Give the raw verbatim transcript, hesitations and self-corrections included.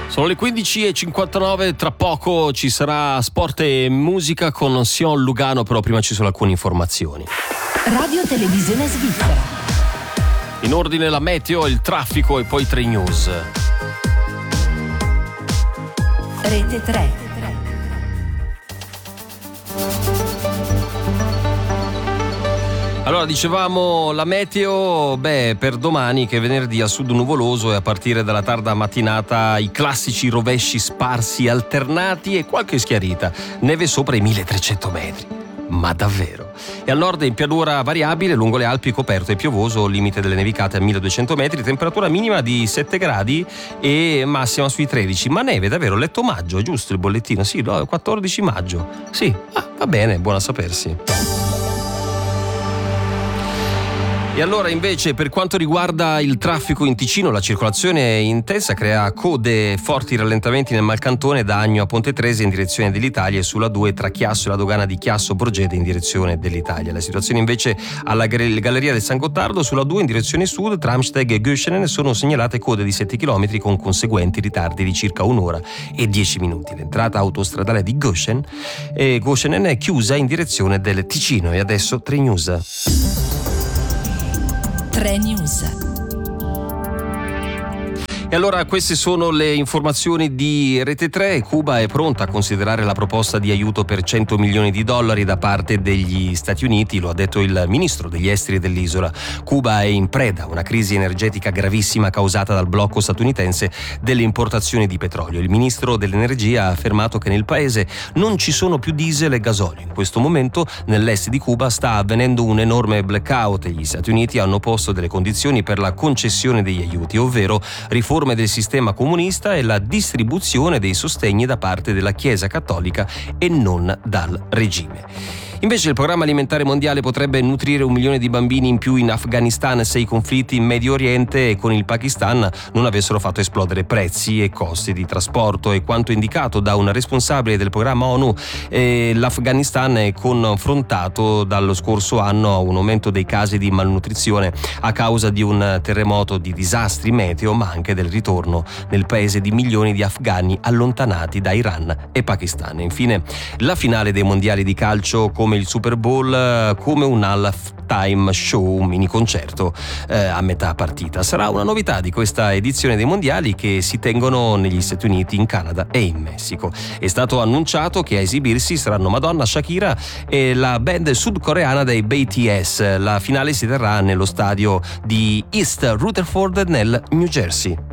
Sono le quindici e cinquantanove, tra poco ci sarà sport e musica con Sion Lugano, però prima ci sono alcune informazioni. Radio Televisione Svizzera. In ordine la meteo, il traffico e poi tre news. Rete tre. Allora, dicevamo la meteo, beh, per domani che è venerdì a sud nuvoloso e a partire dalla tarda mattinata i classici rovesci sparsi alternati e qualche schiarita, neve sopra i milletrecento metri. Ma davvero? E al nord in pianura variabile, lungo le Alpi coperto e piovoso, limite delle nevicate a milleduecento metri, temperatura minima di sette gradi e massima sui tredici. Ma neve, davvero, letto maggio, è giusto il bollettino? Sì, no, quattordici maggio. Sì, ah, va bene, buona a sapersi. E allora invece per quanto riguarda il traffico in Ticino, la circolazione intensa crea code, forti rallentamenti nel Malcantone da Agno a Ponte Trese in direzione dell'Italia e sulla due tra Chiasso e la dogana di Chiasso Borgede in direzione dell'Italia. La situazione invece alla Galleria del San Gottardo sulla due in direzione sud tra Amsteg e Göschenen sono segnalate code di sette chilometri con conseguenti ritardi di circa un'ora e dieci minuti. L'entrata autostradale di Göschenen, e Göschenen è chiusa in direzione del Ticino. E adesso tre news. tre news. E allora queste sono le informazioni di Rete tre. Cuba è pronta a considerare la proposta di aiuto per cento milioni di dollari da parte degli Stati Uniti, lo ha detto il ministro degli esteri dell'isola. Cuba è in preda a una crisi energetica gravissima causata dal blocco statunitense delle importazioni di petrolio. Il ministro dell'energia ha affermato che nel paese non ci sono più diesel e gasolio. In questo momento nell'est di Cuba sta avvenendo un enorme blackout e gli Stati Uniti hanno posto delle condizioni per la concessione degli aiuti, ovvero riforme del sistema comunista e la distribuzione dei sostegni da parte della Chiesa cattolica e non dal regime. Invece il programma alimentare mondiale potrebbe nutrire un milione di bambini in più in Afghanistan se i conflitti in Medio Oriente e con il Pakistan non avessero fatto esplodere prezzi e costi di trasporto. E quanto indicato da un responsabile del programma ONU, eh, l'Afghanistan è confrontato dallo scorso anno a un aumento dei casi di malnutrizione a causa di un terremoto, di disastri meteo, ma anche del ritorno nel paese di milioni di afghani allontanati da Iran e Pakistan. E infine la finale dei mondiali di calcio, come il Super Bowl, come un halftime show, un mini concerto eh, a metà partita. Sarà una novità di questa edizione dei mondiali che si tengono negli Stati Uniti, in Canada e in Messico. È stato annunciato che a esibirsi saranno Madonna, Shakira e la band sudcoreana dei B T S. La finale si terrà nello stadio di East Rutherford nel New Jersey.